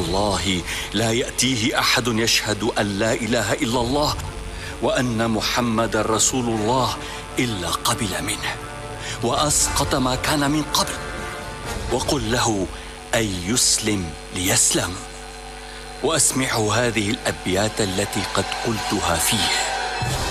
والله لا يأتيه أحد يشهد أن لا إله إلا الله وأن محمد رسول الله إلا قبل منه وأسقط ما كان من قبل. وقل له أن يسلم ليسلم. وأسمعه هذه الأبيات التي قد قلتها فيه: